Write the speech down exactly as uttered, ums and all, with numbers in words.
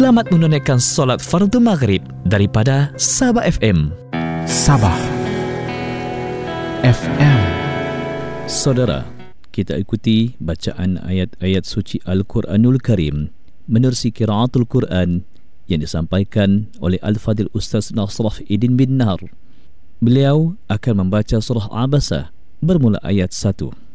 Selamat menunaikan solat fardu maghrib daripada Sabah F M. Sabah F M. Saudara, kita ikuti bacaan ayat-ayat suci Al-Quranul Karim menerusi qiraatul Quran yang disampaikan oleh Al-Fadil Ustaz Nasraf Idin bin Nahar. Beliau akan membaca surah Abasa bermula ayat satu.